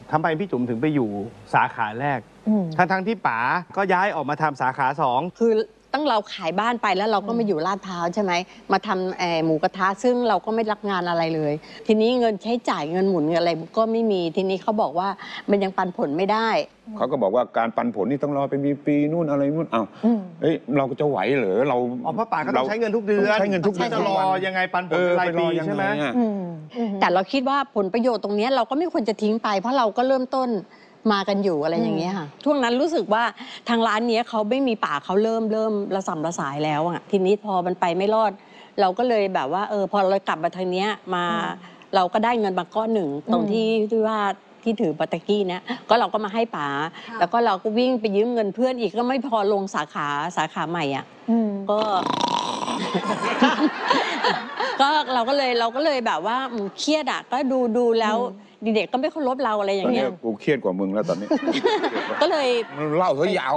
ทำไมพี่จุ๋มถึงไปอยู่สาขาแรกทั้งที่ป๋าก็ย้ายออกมาทำสาขา2 คือตั้งเราขายบ้านไปแล้วเราก็มาอยู่ลาดพร้าวใช่ไหมมาทำหมูกระทะซึ่งเราก็ไม่รับงานอะไรเลยทีนี้เงินใช้จ่ายเงินหมุนเงินอะไรก็ไม่มีทีนี้เขาบอกว่ามันยังปันผลไม่ได้เขาก็บอกว่าการปันผลนี่ต้องรอเป็นปีนู่นอะไรนู่นอ้าวเราก็จะไหวเหรอเราเพราะป๋าก็ต้องใช้เงินทุกเดือนใช้เงินทุกเดือนจะรอยังไงปันผลรายปีใช่ไหมแต่เราคิดว่าผลประโยชน์ตรงนี้เราก็ไม่ควรจะทิ้งไปเพราะเราก็เริ่มต้นมากันอยู่อะไรอย่างเงี้ยค่ะช่วงนั้นรู้สึกว่าทางร้านนี้เขาไม่มีป่าเขาเริ่มระส่ำระสายแล้วอ่ะทีนี้พอมันไปไม่รอดเราก็เลยแบบว่าพอเรากลับมาทางเนี้ยมาเราก็ได้เงินมาก้อนหนึ่งตรงที่ว่าที่ถือปัตตะกี้เนี้ยก็เราก็มาให้ป๋าแล้วก็เราก็วิ่งไปยืมเงินเพื่อนอีกก็ไม่พอลงสาขาใหม่อ่ะก็เราก็เลยแบบว่าเครียดอ่ะก็ดูแล้วเด็กก็ไม่เคารพเราอะไรอย่างเงี้ยกูเครียดกว่ามึงแล้วตอนนี้ก็เลยเล่าซะยาว